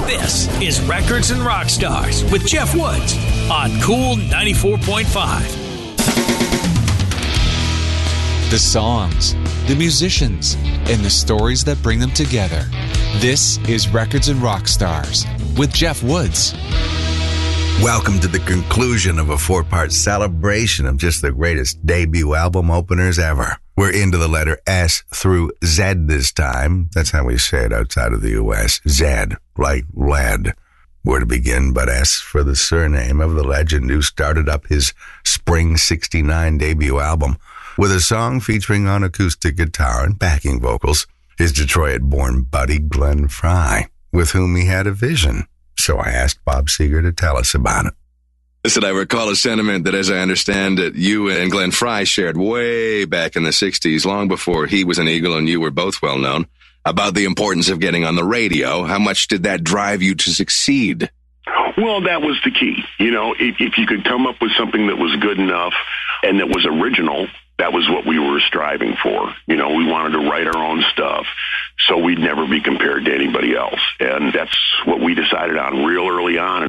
This is Records and Rock Stars with Jeff Woods on Cool 94.5. The songs, the musicians, and the stories that bring them together. This is Records and Rock Stars with Jeff Woods. Welcome to the conclusion of a 4-part celebration of just the greatest debut album openers ever. We're into the letter S through Z this time. That's how we say it outside of the U.S. Z, like lead. Where to begin but S for the surname of the legend who started up his Spring 69 debut album with a song featuring on acoustic guitar and backing vocals, his Detroit-born buddy Glenn Frey, with whom he had a vision. So I asked Bob Seger to tell us about it. Listen, I recall a sentiment that, as I understand it, you and Glenn Frey shared way back in the 60s, long before he was an Eagle and you were both well known, about the importance of getting on the radio. How much did that drive you to succeed? Well, that was the key. You know, if you could come up with something that was good enough and that was original, that was what we were striving for. You know, we wanted to write our own stuff so we'd never be compared to anybody else. And that's what we decided on real early on.